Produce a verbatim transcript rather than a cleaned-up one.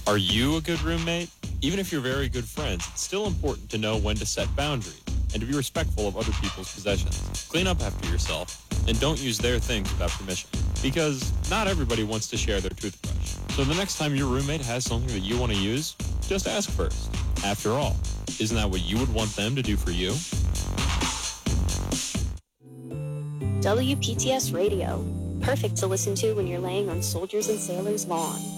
Are you a good roommate? Even if you're very good friends, it's still important to know when to set boundaries and to be respectful of other people's possessions. Clean up after yourself and don't use their things without permission, because not everybody wants to share their toothbrush. So the next time your roommate has something that you want to use, just ask first. After all, isn't that what you would want them to do for you? W P T S Radio. Perfect to listen to when you're laying on Soldiers and Sailors' lawn.